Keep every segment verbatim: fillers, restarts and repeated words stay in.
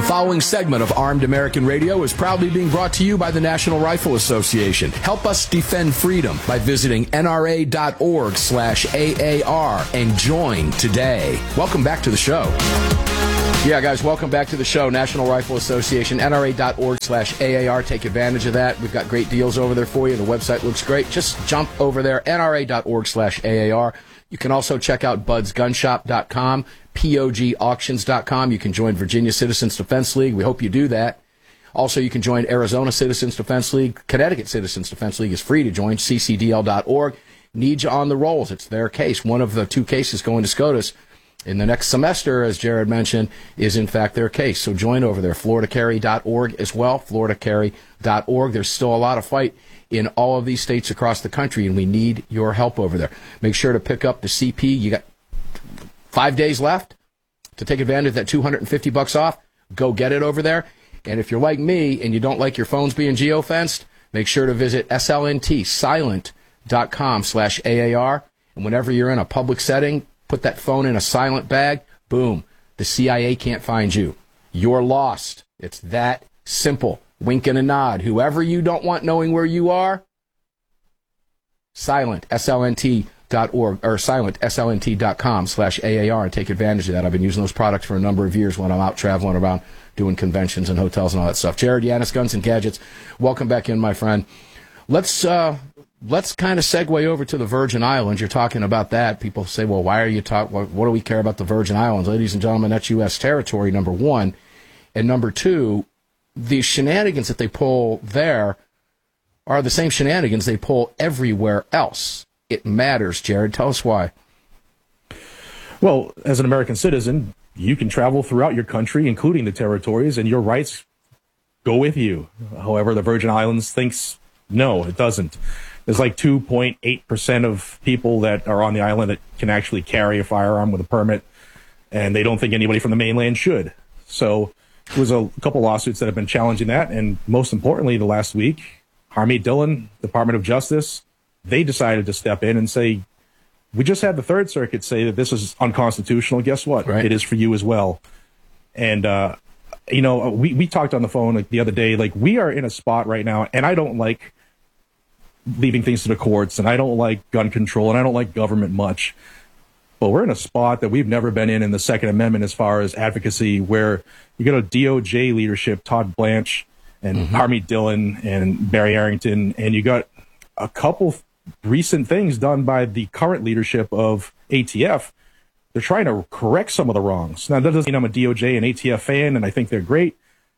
following segment of Armed American Radio is proudly being brought to you by the National Rifle Association. Help us defend freedom by visiting nra.org slash AAR and join today. Welcome back to the show. Yeah, guys, welcome back to the show. National Rifle Association, nra.org slash AAR. Take advantage of that. We've got great deals over there for you. The website looks great. Just jump over there, nra.org slash AAR. You can also check out buds gun shop dot com, P O G auctions dot com. You can join Virginia Citizens Defense League. We hope you do that. Also, you can join Arizona Citizens Defense League. Connecticut Citizens Defense League is free to join, c c d l dot org. Need you on the rolls. It's their case. One of the two cases going to SCOTUS in the next semester, as Jared mentioned, is in fact their case. So join over there, florida carry dot org as well, florida carry dot org. There's still a lot of fight in all of these states across the country, and we need your help over there. Make sure to pick up the C P. You got five days left to take advantage of that two hundred fifty bucks off. Go get it over there. And if you're like me and you don't like your phones being geofenced, make sure to visit S L N T silent dot com slash A A R. And whenever you're in a public setting, put that phone in a silent bag. Boom. The C I A can't find you. You're lost. It's that simple. Wink and a nod. Whoever you don't want knowing where you are, silent, S L N T dot org, or silent, S L N T dot com slash A A R, and take advantage of that. I've been using those products for a number of years when I'm out traveling around doing conventions and hotels and all that stuff. Jared Yanis, Guns and Gadgets, welcome back in, my friend. Let's uh, let's kind of segue over to the Virgin Islands. You're talking about that. People say, well, why are you talking? What, what do we care about the Virgin Islands? Ladies and gentlemen, that's U S territory, number one. And number two, the shenanigans that they pull there are the same shenanigans they pull everywhere else. It matters, Jared. Tell us why. Well, as an American citizen, you can travel throughout your country, including the territories, and your rights go with you. However, the Virgin Islands thinks, no, it doesn't. There's like two point eight percent of people that are on the island that can actually carry a firearm with a permit, and they don't think anybody from the mainland should. So there was a couple lawsuits that have been challenging that, and most importantly, the last week, Harmeet Dillon, Department of Justice, they decided to step in and say, we just had the Third Circuit say that this is unconstitutional. Guess what? Right. It is for you as well. And, uh, you know, we, we talked on the phone like the other day, like we are in a spot right now, and I don't like leaving things to the courts, and I don't like gun control, and I don't like government much. But we're in a spot that we've never been in in the Second Amendment as far as advocacy, where you got a D O J leadership, Todd Blanche and mm-hmm. Harmeet Dillon and Barry Arrington, and you got a couple recent things done by the current leadership of A T F. They're trying to correct some of the wrongs. Now, that doesn't mean I'm a D O J and A T F fan, and I think they're great.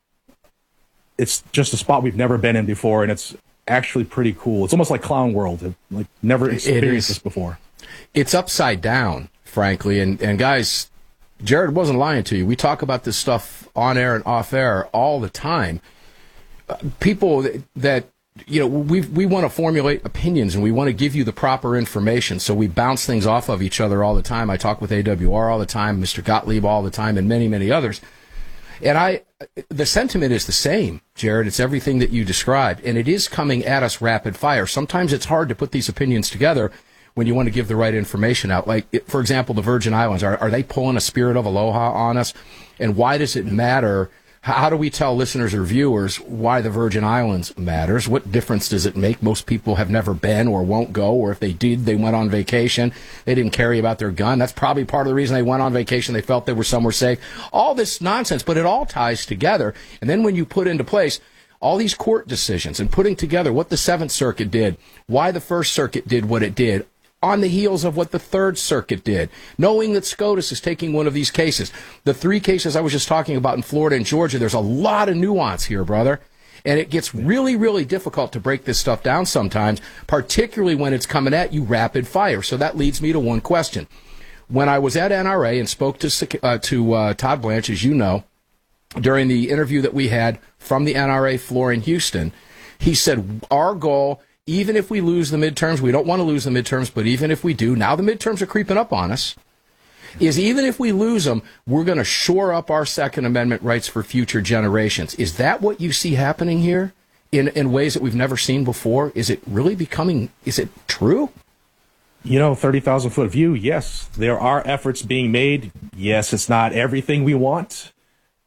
It's just a spot we've never been in before, and it's actually pretty cool. It's almost like Clown World. I've, like, never experienced this before. It's upside down, frankly. And, and guys, Jared wasn't lying to you. We talk about this stuff on air and off air all the time. Uh, people that, that, you know, we we want to formulate opinions, and we want to give you the proper information. So we bounce things off of each other all the time. I talk with A W R all the time, Mister Gottlieb all the time, and many, many others. And I, the sentiment is the same, Jared. It's everything that you described, and it is coming at us rapid fire. Sometimes it's hard to put these opinions together when you want to give the right information out. Like, for example, the Virgin Islands, are, are they pulling a spirit of aloha on us? And why does it matter? How do we tell listeners or viewers why the Virgin Islands matters? What difference does it make? Most people have never been or won't go, or if they did, they went on vacation. They didn't carry about their gun. That's probably part of the reason they went on vacation. They felt they were somewhere safe. All this nonsense, but it all ties together. And then when you put into place all these court decisions and putting together what the Seventh Circuit did, why the First Circuit did what it did, on the heels of what the Third Circuit did, knowing that SCOTUS is taking one of these cases. The three cases I was just talking about in Florida and Georgia, there's a lot of nuance here, brother. And it gets really, really difficult to break this stuff down sometimes, particularly when it's coming at you rapid fire. So that leads me to one question. When I was at N R A and spoke to, uh, to uh, Todd Blanche, as you know, during the interview that we had from the N R A floor in Houston, he said, our goal, even if we lose the midterms, we don't want to lose the midterms, but even if we do, now the midterms are creeping up on us, is even if we lose them, we're going to shore up our Second Amendment rights for future generations. Is that what you see happening here in, in ways that we've never seen before? Is it really becoming, is it true? You know, thirty thousand foot view, yes. There are efforts being made. Yes, it's not everything we want.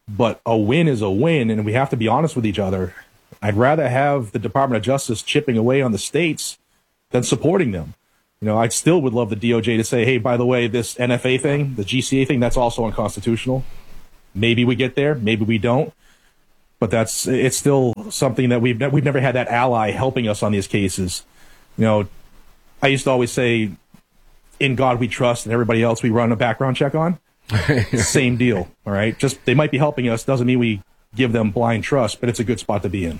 but a win is a win, and we have to be honest with each other. I'd rather have the Department of Justice chipping away on the states than supporting them. You know, I still would love the D O J to say, hey, by the way, this N F A thing, the G C A thing, that's also unconstitutional. Maybe we get there, maybe we don't. But that's it's still something that we've we've never had that ally helping us on these cases. You know, I used to always say, in God we trust, and everybody else we run a background check on. Same deal, all right? Just they might be helping us, doesn't mean we give them blind trust, but it's a good spot to be in.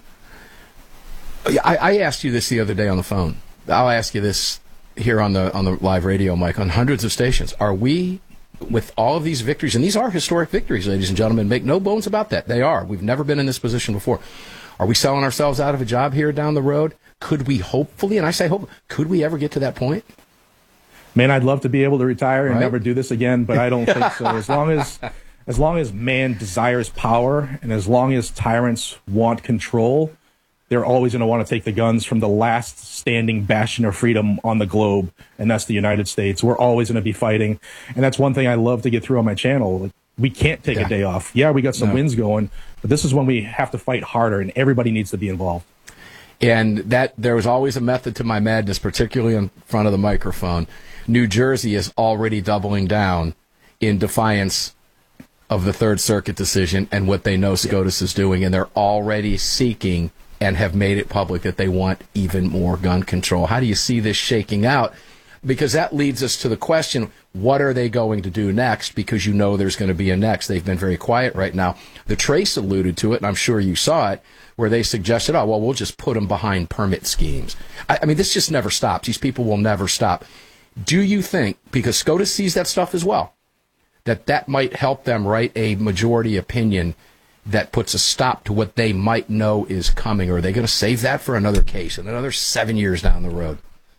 I, I asked you this the other day on the phone. I'll ask you this here on the on the live radio, Mike, on hundreds of stations. Are we, with all of these victories, and these are historic victories, ladies and gentlemen, make no bones about that. They are. We've never been in this position before. Are we selling ourselves out of a job here down the road? Could we hopefully, and I say hope, could we ever get to that point? Man, I'd love to be able to retire and right? never do this again, but I don't think so. As long as as long as man desires power, and as long as tyrants want control, they're always going to want to take the guns from the last standing bastion of freedom on the globe, and that's the United States. We're always going to be fighting, and that's one thing I love to get through on my channel. Like, we can't take yeah. a day off. Yeah, we got some no. wins going, but this is when we have to fight harder, and everybody needs to be involved. And that there was always a method to my madness, particularly in front of the microphone. New Jersey is already doubling down in defiance of the Third Circuit decision and what they know SCOTUS is doing, and they're already seeking and have made it public that they want even more gun control. How do you see this shaking out? Because that leads us to the question, what are they going to do next? Because you know there's going to be a next. They've been very quiet right now. The Trace alluded to it, and I'm sure you saw it, where they suggested, oh, well, we'll just put them behind permit schemes. I, I mean, this just never stops. These people will never stop. Do you think, because SCOTUS sees that stuff as well, that that might help them write a majority opinion that puts a stop to what they might know is coming? Or are they going to save that for another case and another seven years down the road?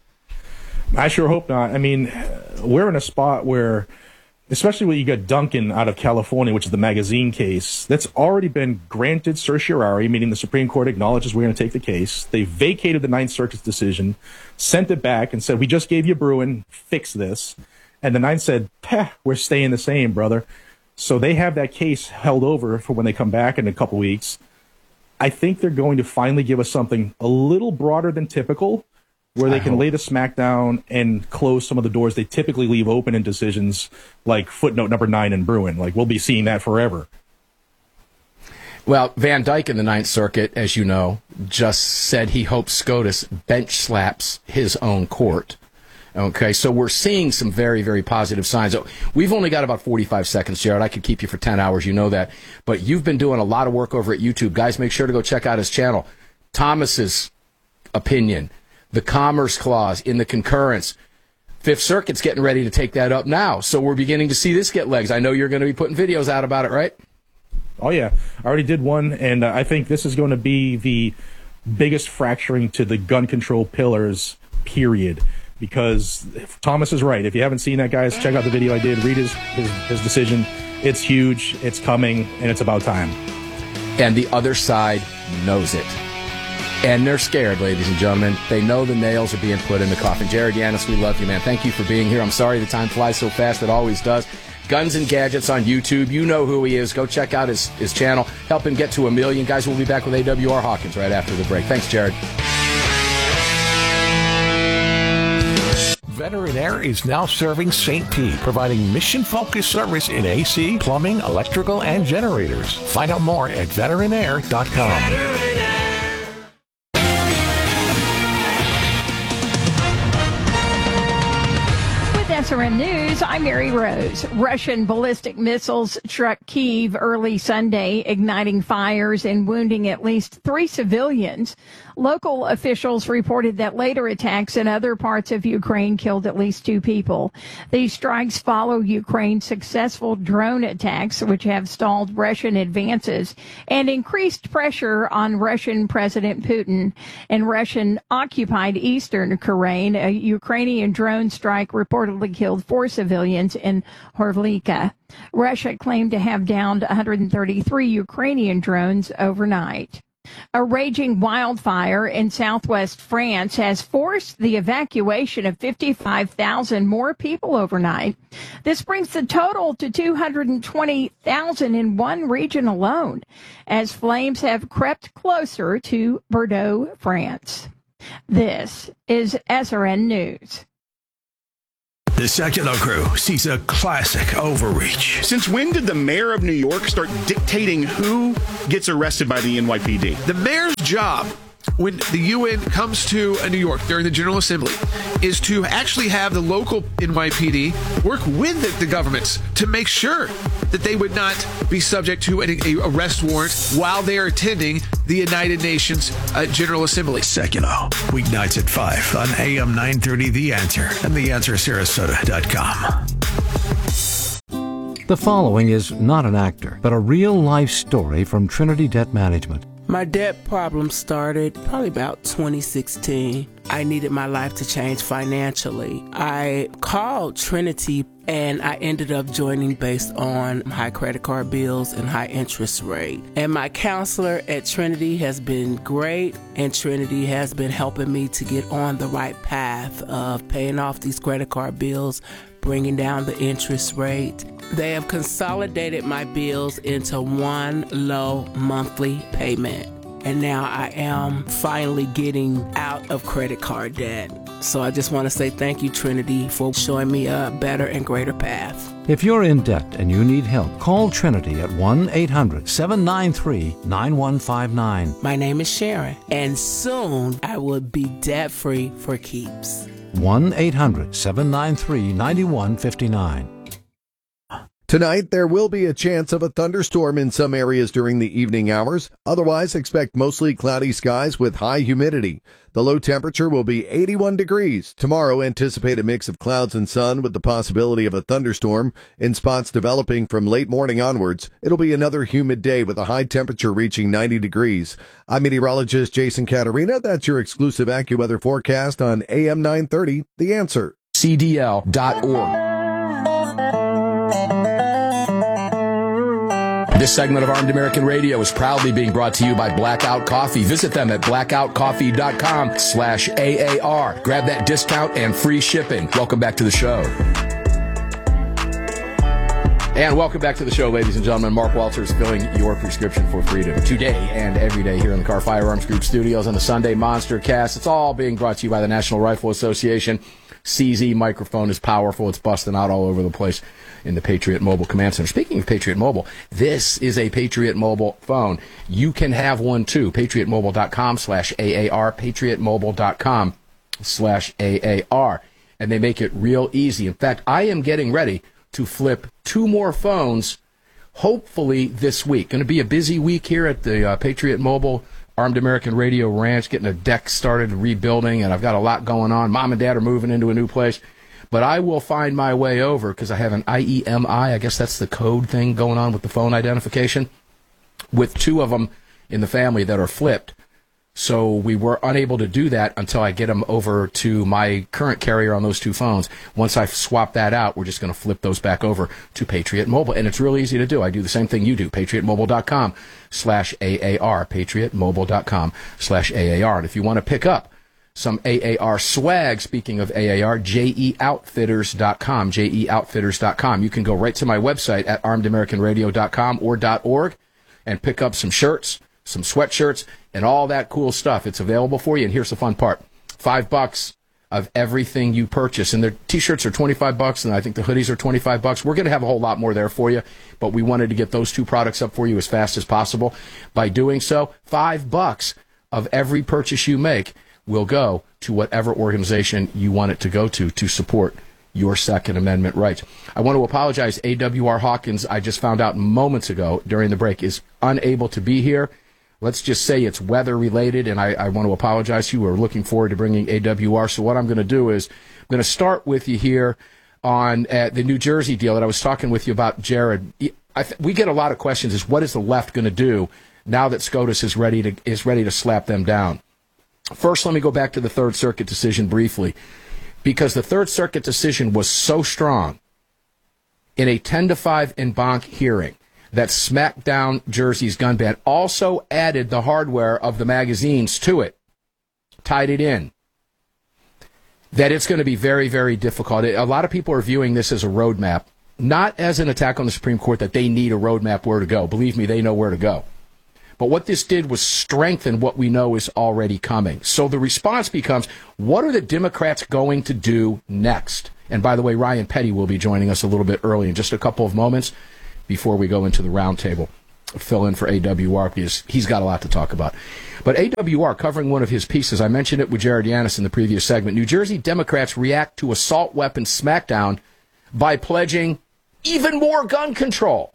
I sure hope not. I mean, we're in a spot where, especially when you got Duncan out of California, which is the magazine case, that's already been granted certiorari, meaning the Supreme Court acknowledges we're going to take the case. They vacated the Ninth Circuit's decision, sent it back, and said, we just gave you Bruen, fix this. And the Ninth said, Peh, we're staying the same, brother. So they have that case held over for when they come back in a couple weeks. I think they're going to finally give us something a little broader than typical, where they I can hope. lay the smack down and close some of the doors they typically leave open in decisions like footnote number nine in Bruen. Like, we'll be seeing that forever. Well, Van Dyke in the Ninth Circuit, as you know, just said he hopes SCOTUS bench slaps his own court. Okay, so we're seeing some very, very positive signs. We've only got about forty-five seconds, Jared. I could keep you for ten hours, you know that. But you've been doing a lot of work over at YouTube. Guys, make sure to go check out his channel. Thomas's opinion, the Commerce Clause in the concurrence. Fifth Circuit's getting ready to take that up now. So we're beginning to see this get legs. I know you're going to be putting videos out about it, right? Oh, yeah. I already did one, and uh, I think this is going to be the biggest fracturing to the gun control pillars, period. Because Thomas is right. If you haven't seen that, guys, check out the video I did. Read his, his, his decision. It's huge, it's coming, and it's about time. And the other side knows it. And they're scared, ladies and gentlemen. They know the nails are being put in the coffin. Jared Yanis, we love you, man. Thank you for being here. I'm sorry the time flies so fast. It always does. Guns and Gadgets on YouTube. You know who he is. Go check out his, his channel. Help him get to a million. Guys, we'll be back with A W R Hawkins right after the break. Thanks, Jared. Veteran Air is now serving Saint Pete, providing mission-focused service in A C, plumbing, electrical, and generators. Find out more at veteran air dot com. S R N News, I'm Mary Rose. Russian ballistic missiles struck Kyiv early Sunday, igniting fires and wounding at least three civilians. Local officials reported that later attacks in other parts of Ukraine killed at least two people. These strikes follow Ukraine's successful drone attacks, which have stalled Russian advances and increased pressure on Russian President Putin. In Russian-occupied eastern Ukraine, a Ukrainian drone strike reportedly killed four civilians in Horvlivka. Russia claimed to have downed one hundred thirty-three Ukrainian drones overnight. A raging wildfire in southwest France has forced the evacuation of fifty-five thousand more people overnight. This brings the total to two hundred twenty thousand in one region alone, as flames have crept closer to Bordeaux, France. This is S R N News. The Sekulow Crew sees a classic overreach. Since when did the mayor of New York start dictating who gets arrested by the N Y P D? The mayor's job when the U N comes to New York during the General Assembly is to actually have the local N Y P D work with the, the governments to make sure that they would not be subject to an a arrest warrant while they are attending the United Nations uh, General Assembly. Sekulow, weeknights at five on A M nine thirty The Answer and the answer sarasota dot com. The following is not an actor, but a real-life story from Trinity Debt Management. My debt problem started probably about twenty sixteen. I needed my life to change financially. I called Trinity and I ended up joining based on high credit card bills and high interest rate. And my counselor at Trinity has been great, and Trinity has been helping me to get on the right path of paying off these credit card bills, bringing down the interest rate. They have consolidated my bills into one low monthly payment. And now I am finally getting out of credit card debt. So I just want to say thank you, Trinity, for showing me a better and greater path. If you're in debt and you need help, call Trinity at one eight hundred seven nine three nine one five nine. My name is Sharon, and soon I will be debt-free for keeps. one eight hundred seven nine three nine one five nine. Tonight, there will be a chance of a thunderstorm in some areas during the evening hours. Otherwise, expect mostly cloudy skies with high humidity. The low temperature will be eighty-one degrees. Tomorrow, anticipate a mix of clouds and sun with the possibility of a thunderstorm in spots developing from late morning onwards. It'll be another humid day with a high temperature reaching ninety degrees. I'm meteorologist Jason Caterina. That's your exclusive AccuWeather forecast on A M nine thirty, The Answer. C D L dot org. This segment of Armed American Radio is proudly being brought to you by Blackout Coffee. Visit them at blackout coffee dot com slash A A R. Grab that discount and free shipping. Welcome back to the show. And welcome back to the show, ladies and gentlemen. Mark Walters filling your prescription for freedom today and every day here in the Car Firearms Group studios on the Sunday Monster Cast. It's all being brought to you by the National Rifle Association. C Z microphone is powerful. It's busting out all over the place in the Patriot Mobile Command Center. Speaking of Patriot Mobile, this is a Patriot Mobile phone. You can have one too. patriot mobile dot com slash A A R. patriot mobile dot com slash A A R. And they make it real easy. In fact, I am getting ready to flip two more phones, hopefully this week. Going to be a busy week here at the uh, Patriot Mobile Armed American Radio Ranch, getting a deck started, rebuilding, and I've got a lot going on. Mom and Dad are moving into a new place. But I will find my way over because I have an I E M I, I guess that's the code thing going on with the phone identification, with two of them in the family that are flipped. So we were unable to do that until I get them over to my current carrier on those two phones. Once I swap that out, we're just going to flip those back over to Patriot Mobile. And it's real easy to do. I do the same thing you do. patriot mobile dot com slash A A R. patriot mobile dot com slash A A R. And if you want to pick up some A A R swag, speaking of A A R, J E outfitters dot com. J E outfitters dot com. You can go right to my website at armed american radio dot com or .org and pick up some shirts, some sweatshirts, and all that cool stuff. It's available for you. And here's the fun part. Five bucks of everything you purchase. And their T-shirts are twenty-five bucks, and I think the hoodies are twenty-five bucks. We're going to have a whole lot more there for you, but we wanted to get those two products up for you as fast as possible. By doing so, five bucks of every purchase you make will go to whatever organization you want it to go to to support your Second Amendment rights. I want to apologize. A W R Hawkins, I just found out moments ago during the break, is unable to be here. Let's just say it's weather-related, and I, I want to apologize to you. We're looking forward to bringing A W R. So what I'm going to do is I'm going to start with you here on uh, the New Jersey deal that I was talking with you about, Jared. I th- we get a lot of questions is what is the left going to do now that SCOTUS is ready to is ready to slap them down? First, let me go back to the Third Circuit decision briefly, because the Third Circuit decision was so strong in a ten to five en banc hearing that smacked down Jersey's gun ban, also added the hardware of the magazines to it, tied it in, that it's going to be very, very difficult. A lot of people are viewing this as a roadmap, not as an attack on the Supreme Court that they need a roadmap where to go. Believe me, they know where to go. But what this did was strengthen what we know is already coming. So the response becomes, what are the Democrats going to do next? And by the way, Ryan Petty will be joining us a little bit early in just a couple of moments before we go into the roundtable. Fill in for A W R because he's got a lot to talk about. But A W R, covering one of his pieces, I mentioned it with Jared Yanis in the previous segment. New Jersey Democrats react to assault weapons smackdown by pledging even more gun control.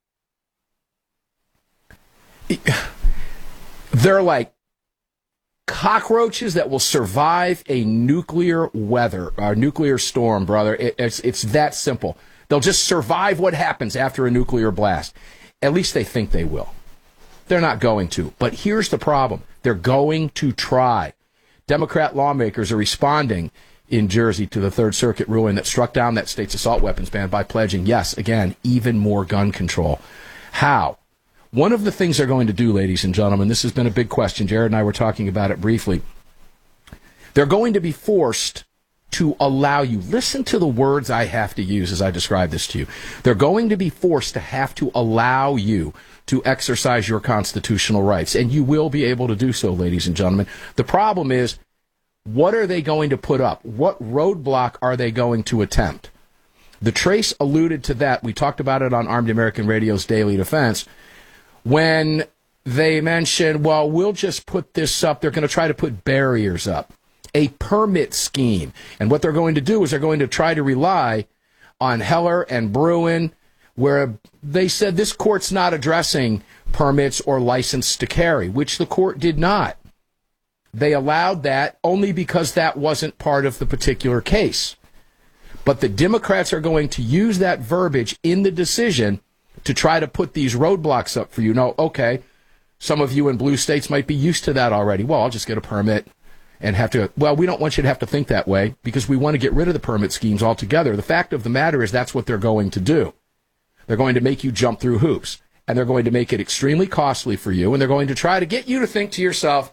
They're like cockroaches that will survive a nuclear weather, or nuclear storm, brother. It, it's, it's that simple. They'll just survive what happens after a nuclear blast. At least they think they will. They're not going to. But here's the problem. They're going to try. Democrat lawmakers are responding in Jersey to the Third Circuit ruling that struck down that state's assault weapons ban by pledging, yes, again, even more gun control. How? One of the things they're going to do, ladies and gentlemen, this has been a big question. Jared and I were talking about it briefly. They're going to be forced to allow you, listen to the words I have to use as I describe this to you. They're going to be forced to have to allow you to exercise your constitutional rights, and you will be able to do so, ladies and gentlemen. The problem is, what are they going to put up? What roadblock are they going to attempt? The Trace alluded to that. We talked about it on Armed American Radio's Daily Defense when they mentioned, well, we'll just put this up. They're going to try to put barriers up, a permit scheme. And what they're going to do is they're going to try to rely on Heller and Bruin, where they said this court's not addressing permits or license to carry, which the court did not. They allowed that only because that wasn't part of the particular case. But the Democrats are going to use that verbiage in the decision to try to put these roadblocks up for you. Now, okay, some of you in blue states might be used to that already. Well, I'll just get a permit and have to, well, we don't want you to have to think that way because we want to get rid of the permit schemes altogether. The fact of the matter is that's what they're going to do. They're going to make you jump through hoops, and they're going to make it extremely costly for you, and they're going to try to get you to think to yourself,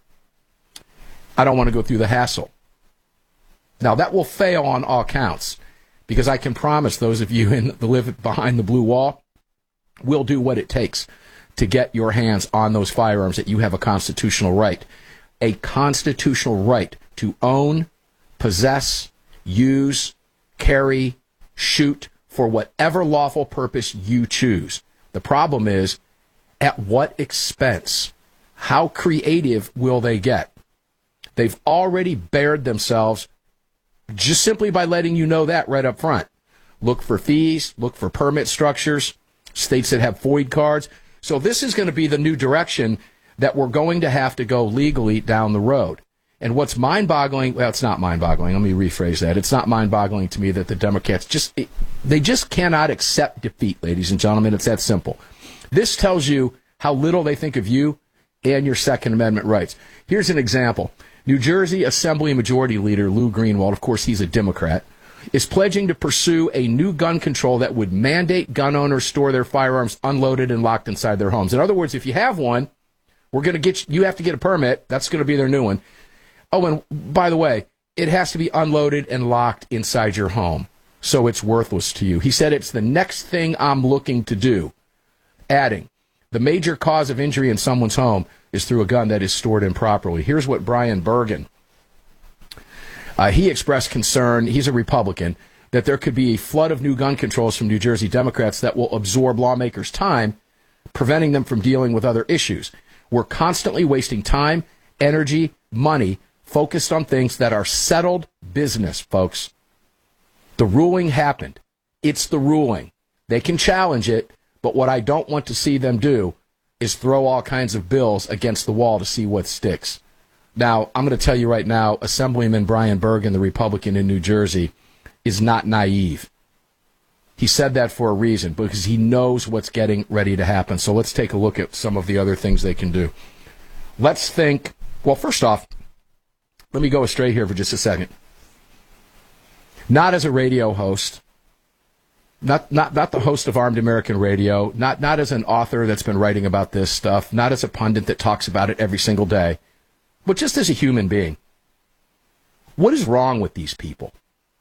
I don't want to go through the hassle. Now, that will fail on all counts because I can promise those of you in the live behind the blue wall will do what it takes to get your hands on those firearms that you have a constitutional right. A constitutional right to own, possess, use, carry, shoot for whatever lawful purpose you choose. The problem is, at what expense? How creative will they get? They've already bared themselves just simply by letting you know that right up front. Look for fees, look for permit structures, states that have FOID cards. So this is going to be the new direction that we're going to have to go legally down the road. And what's mind-boggling, well, it's not mind-boggling. Let me rephrase that. It's not mind-boggling to me that the Democrats just, they just cannot accept defeat, ladies and gentlemen. It's that simple. This tells you how little they think of you and your Second Amendment rights. Here's an example. New Jersey Assembly Majority Leader Lou Greenwald, of course he's a Democrat, is pledging to pursue a new gun control that would mandate gun owners store their firearms unloaded and locked inside their homes. In other words, if you have one, we're going to get you, you have to get a permit. That's going to be their new one. Oh, and by the way, it has to be unloaded and locked inside your home, so it's worthless to you. He said it's the next thing I'm looking to do, adding, the major cause of injury in someone's home is through a gun that is stored improperly. Here's what Brian Bergen, uh, he expressed concern, he's a Republican, that there could be a flood of new gun controls from New Jersey Democrats that will absorb lawmakers' time, preventing them from dealing with other issues. We're constantly wasting time, energy, money, focused on things that are settled business, folks. The ruling happened. It's the ruling. They can challenge it, but what I don't want to see them do is throw all kinds of bills against the wall to see what sticks. Now, I'm going to tell you right now, Assemblyman Brian Bergen, the Republican in New Jersey, is not naive. He said that for a reason, because he knows what's getting ready to happen. So let's take a look at some of the other things they can do. Let's think, well, first off, let me go astray here for just a second. Not as a radio host, Not, not, not the host of Armed American Radio, not, not as an author that's been writing about this stuff, not as a pundit that talks about it every single day, but just as a human being. What is wrong with these people?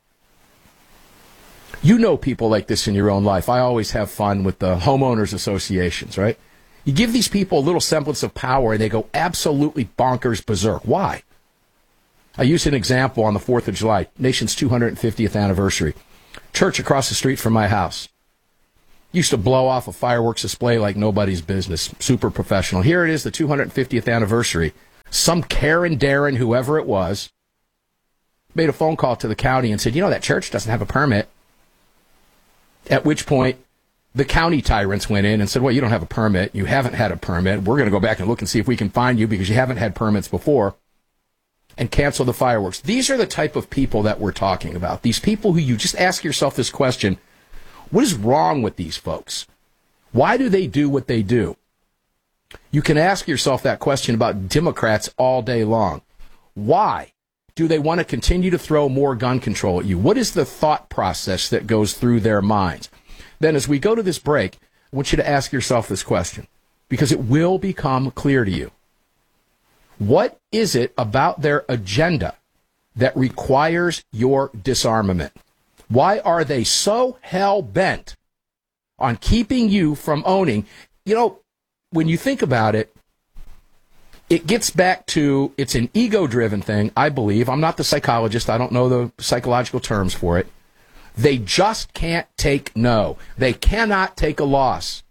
You know people like this in your own life. I always have fun with the homeowners associations, right? You give these people a little semblance of power and they go absolutely bonkers berserk. Why? I used an example on the fourth of July, nation's two hundred fiftieth anniversary. Church across the street from my house. Used to blow off a fireworks display like nobody's business. Super professional. Here it is, the two hundred fiftieth anniversary. Some Karen, Darren, whoever it was, made a phone call to the county and said, you know, that church doesn't have a permit. At which point, the county tyrants went in and said, well, you don't have a permit. You haven't had a permit. We're going to go back and look and see if we can find you because you haven't had permits before. And cancel the fireworks. These are the type of people that we're talking about. These people who you just ask yourself this question, what is wrong with these folks? Why do they do what they do? You can ask yourself that question about Democrats all day long. Why do they want to continue to throw more gun control at you? What is the thought process that goes through their minds? Then as we go to this break, I want you to ask yourself this question because it will become clear to you. What is it about their agenda that requires your disarmament? Why are they so hell-bent on keeping you from owning? You know, when you think about it, it gets back to, it's an ego-driven thing, I believe. I'm not the psychologist. I don't know the psychological terms for it. They just can't take no. They cannot take a loss.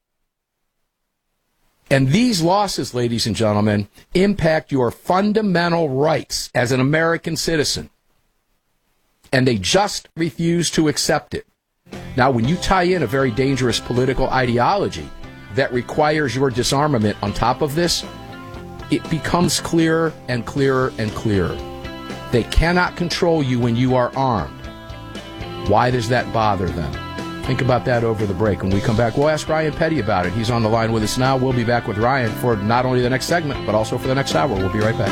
And these losses, ladies and gentlemen, impact your fundamental rights as an American citizen. And they just refuse to accept it. Now, when you tie in a very dangerous political ideology that requires your disarmament on top of this, it becomes clearer and clearer and clearer. They cannot control you when you are armed. Why does that bother them? Think about that over the break. When we come back, we'll ask Ryan Petty about it. He's on the line with us now. We'll be back with Ryan for not only the next segment, but also for the next hour. We'll be right back.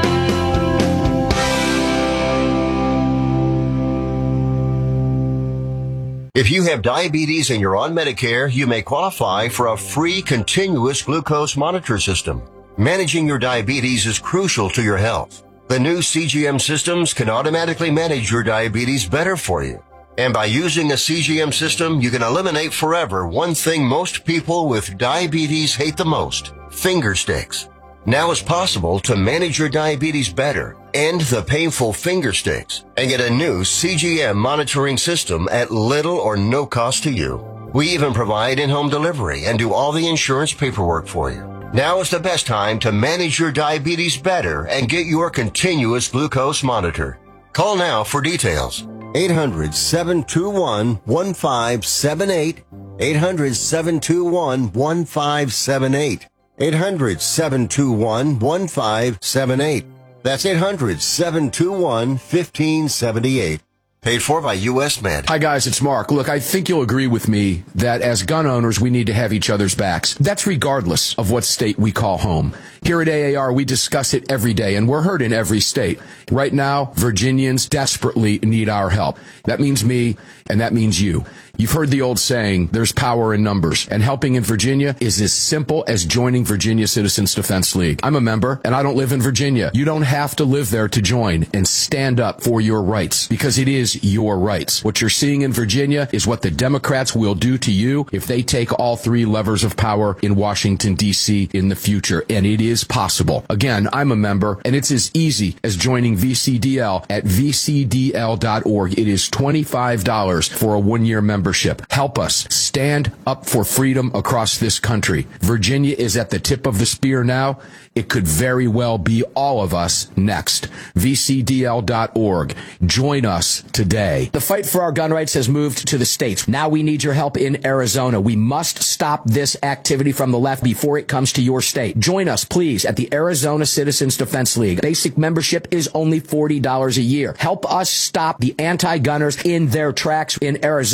If you have diabetes and you're on Medicare, you may qualify for a free continuous glucose monitor system. Managing your diabetes is crucial to your health. The new C G M systems can automatically manage your diabetes better for you. And by using a C G M system, you can eliminate forever one thing most people with diabetes hate the most, finger sticks. Now it's possible to manage your diabetes better, end the painful finger sticks, and get a new C G M monitoring system at little or no cost to you. We even provide in-home delivery and do all the insurance paperwork for you. Now is the best time to manage your diabetes better and get your continuous glucose monitor. Call now for details. eight hundred, seven two one, one five seven eight. eight hundred, seven two one, one five seven eight. eight hundred, seven two one, one five seven eight. That's eight hundred, seven two one, one five seven eight. Paid for by U S Med. Hi, guys. It's Mark. Look, I think you'll agree with me that as gun owners, we need to have each other's backs. That's regardless of what state we call home. Here at A A R, we discuss it every day, and we're heard in every state. Right now, Virginians desperately need our help. That means me, and that means you. You've heard the old saying, there's power in numbers, and helping in Virginia is as simple as joining Virginia Citizens Defense League. I'm a member, and I don't live in Virginia. You don't have to live there to join and stand up for your rights, because it is your rights. What you're seeing in Virginia is what the Democrats will do to you if they take all three levers of power in Washington, D C in the future, and it is possible. Again, I'm a member, and it's as easy as joining V C D L at v c d l dot org. It is twenty-five dollars for a one-year membership. Help us stand up for freedom across this country. Virginia is at the tip of the spear now. It could very well be all of us next. v c d l dot org. Join us today. The fight for our gun rights has moved to the states. Now we need your help in Arizona. We must stop this activity from the left before it comes to your state. Join us, please, at the Arizona Citizens Defense League. Basic membership is only forty dollars a year. Help us stop the anti-gunners in their tracks in Arizona and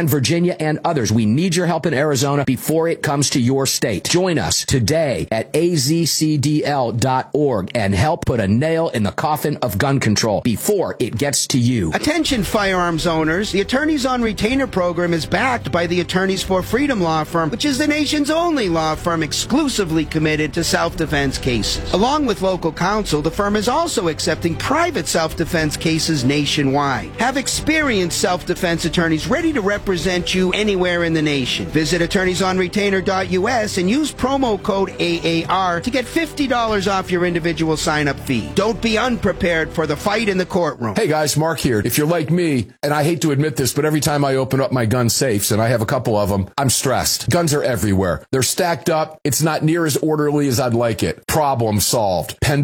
and Virginia and others. We need your help in Arizona before it comes to your state. Join us today at A Z C D L dot org and help put a nail in the coffin of gun control before it gets to you. Attention firearms owners, the Attorneys on Retainer program is backed by the Attorneys for Freedom law firm, which is the nation's only law firm exclusively committed to self-defense cases. Along with local counsel, the firm is also accepting private self-defense cases nationwide. Have experienced self-defense attorneys ready to represent you anywhere in the nation. Visit attorneys on retainer dot U S and use promo code A A R to get fifty dollars off your individual sign-up fee. Don't be unprepared for the fight in the courtroom. Hey guys, Mark here. If you're like me, and I hate to admit this, but every time I open up my gun safes, and I have a couple of them, I'm stressed. Guns are everywhere. They're stacked up. It's not near as orderly as I'd like it. Problem solved. Pen